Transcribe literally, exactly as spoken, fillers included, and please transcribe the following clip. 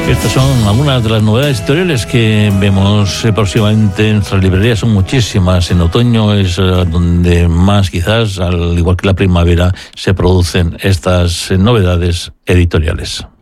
Estas son algunas de las novedades editoriales que vemos próximamente en nuestras librerías. Son muchísimas. En otoño es donde más, quizás, al igual que la primavera, se producen estas novedades editoriales.